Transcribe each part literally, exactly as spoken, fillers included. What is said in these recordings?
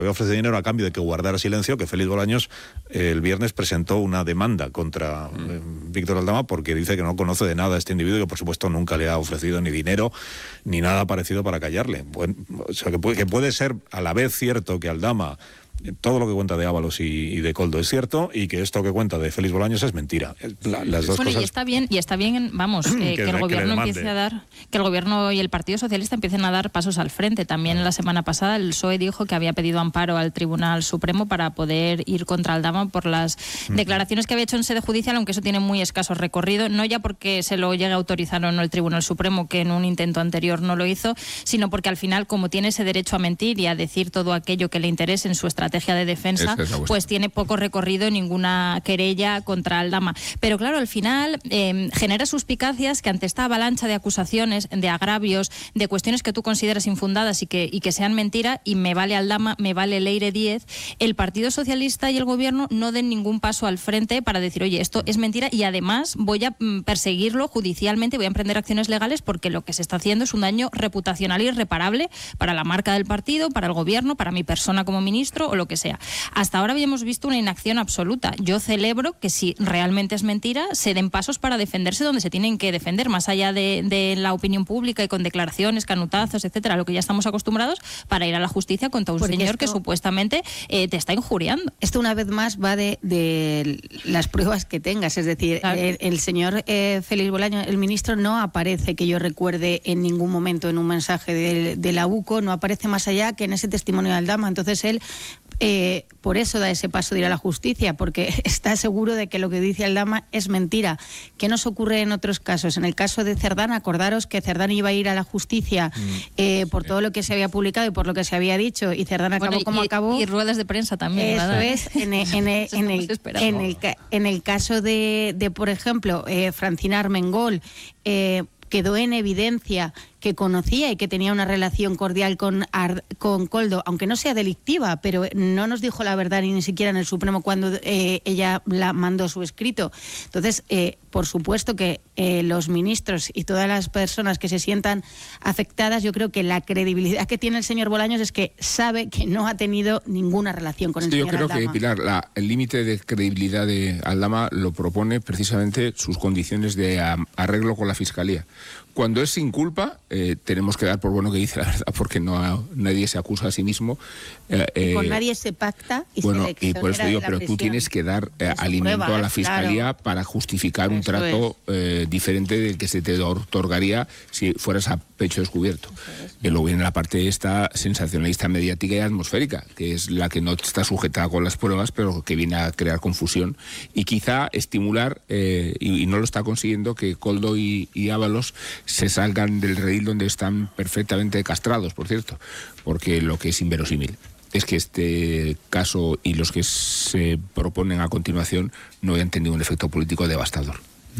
había ofrecido dinero a cambio de que guardara silencio, que Félix Bolaños eh, el viernes presentó una demanda contra eh, Víctor Aldama porque dice que no conoce de nada a este individuo y que por supuesto nunca le ha ofrecido ni dinero ni nada parecido para callarle. Bueno, o sea, que puede, que puede ser a la vez cierto que Aldama, todo lo que cuenta de Ábalos y, y de Koldo es cierto, y que esto que cuenta de Félix Bolaños es mentira. La, las dos bueno, cosas... y está bien, y está bien, vamos, eh, que, que el gobierno que empiece a dar, que el gobierno y el Partido Socialista empiecen a dar pasos al frente. También la semana pasada el P S O E dijo que había pedido amparo al Tribunal Supremo para poder ir contra Aldama por las uh-huh. declaraciones que había hecho en sede judicial, aunque eso tiene muy escaso recorrido, no ya porque se lo llegue a autorizar o no el Tribunal Supremo, que en un intento anterior no lo hizo, sino porque al final, como tiene ese derecho a mentir y a decir todo aquello que le interese en su estrategia de defensa, pues tiene poco recorrido en ninguna querella contra Aldama. Pero claro, al final eh, genera suspicacias que ante esta avalancha de acusaciones, de agravios, de cuestiones que tú consideras infundadas y que, y que sean mentira, y me vale Aldama, me vale Leire Díez, el Partido Socialista y el Gobierno no den ningún paso al frente para decir, oye, esto es mentira y además voy a mm, perseguirlo judicialmente, voy a emprender acciones legales porque lo que se está haciendo es un daño reputacional irreparable para la marca del partido, para el Gobierno, para mi persona como ministro o lo que sea. Hasta ahora habíamos visto una inacción absoluta. Yo celebro que si realmente es mentira, se den pasos para defenderse donde se tienen que defender, más allá de, de la opinión pública y con declaraciones, canutazos, etcétera, a lo que ya estamos acostumbrados, para ir a la justicia contra un Porque señor esto, que supuestamente eh, te está injuriando. Esto una vez más va de, de las pruebas que tengas, es decir, claro. el, el señor eh, Félix Bolaños, el ministro, no aparece, que yo recuerde en ningún momento en un mensaje de, de la U C O, no aparece más allá que en ese testimonio de Aldama. Entonces él Eh, por eso da ese paso de ir a la justicia, porque está seguro de que lo que dice Aldama es mentira. ¿Qué nos ocurre en otros casos? En el caso de Cerdán, acordaros que Cerdán iba a ir a la justicia eh, por todo lo que se había publicado y por lo que se había dicho, y Cerdán acabó bueno, y, como y, acabó. Y ruedas de prensa también. Eso ¿verdad? es, en el, en el, en el, en el, en el caso de, de por ejemplo, eh, Francina Armengol, eh, quedó en evidencia que conocía y que tenía una relación cordial con, Ar, con Koldo, aunque no sea delictiva, pero no nos dijo la verdad ni siquiera en el Supremo cuando eh, ella la mandó su escrito. Entonces, eh, por supuesto que eh, los ministros y todas las personas que se sientan afectadas, yo creo que la credibilidad que tiene el señor Bolaños es que sabe que no ha tenido ninguna relación con el sí, señor Aldama. Yo creo Aldama. que, Pilar, la, el límite de credibilidad de Aldama lo propone precisamente sus condiciones de um, arreglo con la Fiscalía. Cuando es sin culpa, eh, tenemos que dar por bueno que dice la verdad, porque no nadie se acusa a sí mismo. Eh, eh, con nadie se pacta y bueno, se le y por eso digo, pero prisión. Tú tienes que dar eh, alimento prueba, a la Fiscalía, claro, para justificar eso un trato es. eh, diferente del que se te otorgaría si fueras a pecho descubierto. Y luego viene la parte esta sensacionalista mediática y atmosférica, que es la que no está sujetada con las pruebas, pero que viene a crear confusión y quizá estimular, eh, y, y no lo está consiguiendo, que Koldo y, y Ábalos se salgan del redil donde están perfectamente castrados, por cierto, porque lo que es inverosímil es que este caso y los que se proponen a continuación no hayan tenido un efecto político devastador.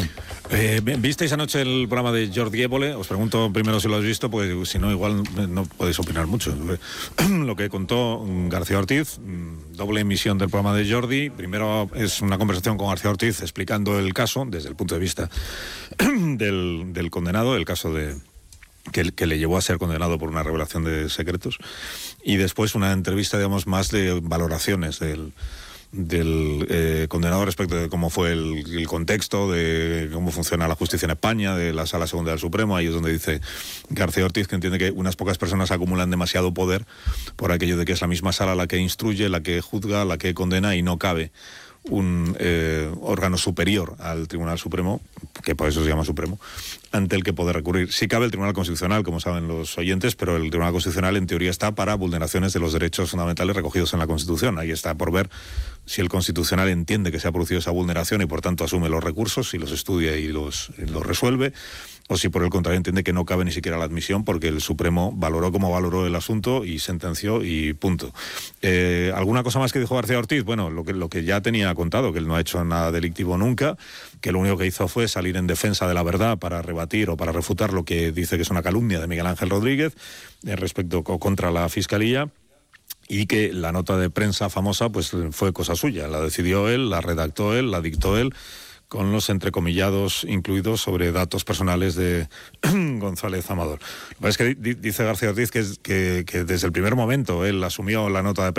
Eh, ¿Visteis anoche el programa de Jordi Évole? Os pregunto primero si lo has visto, pues si no, igual no podéis opinar mucho. Lo que contó García Ortiz, doble emisión del programa de Jordi. Primero es una conversación con García Ortiz explicando el caso desde el punto de vista del, del condenado, el caso de que, que le llevó a ser condenado por una revelación de secretos. Y después una entrevista, digamos, más de valoraciones del... del eh, condenado respecto de cómo fue el, el contexto, de cómo funciona la justicia en España, de la Sala Segunda del Supremo. Ahí es donde dice García Ortiz que entiende que unas pocas personas acumulan demasiado poder por aquello de que es la misma sala la que instruye, la que juzga, la que condena, y no cabe un eh, órgano superior al Tribunal Supremo, que por eso se llama Supremo, ante el que poder recurrir. Sí cabe el Tribunal Constitucional, como saben los oyentes, pero el Tribunal Constitucional en teoría está para vulneraciones de los derechos fundamentales recogidos en la Constitución. Ahí está por ver si el Constitucional entiende que se ha producido esa vulneración y por tanto asume los recursos y los estudia y los, y los resuelve, o si por el contrario entiende que no cabe ni siquiera la admisión porque el Supremo valoró como valoró el asunto y sentenció y punto. Eh, ¿Alguna cosa más que dijo García Ortiz? Bueno, lo que, lo que ya tenía contado, que él no ha hecho nada delictivo nunca, que lo único que hizo fue salir en defensa de la verdad para rebatir o para refutar lo que dice que es una calumnia de Miguel Ángel Rodríguez eh, respecto o contra la Fiscalía, y que la nota de prensa famosa pues fue cosa suya, la decidió él, la redactó él, la dictó él, con los entrecomillados incluidos sobre datos personales de González Amador. Lo que es que dice García Ortiz que, es, que, que desde el primer momento él asumió la nota de prensa